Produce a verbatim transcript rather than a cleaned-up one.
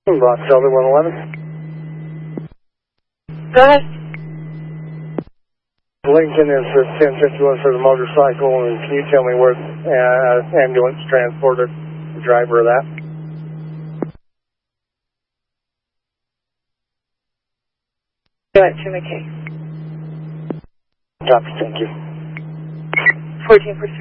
Box Delta one eleven. Go ahead. Lincoln is the ten fifty-one for the motorcycle, and can you tell me where uh, ambulance transported the driver of that? Go ahead, two McKay. Copy, thank you. fourteen pursuit.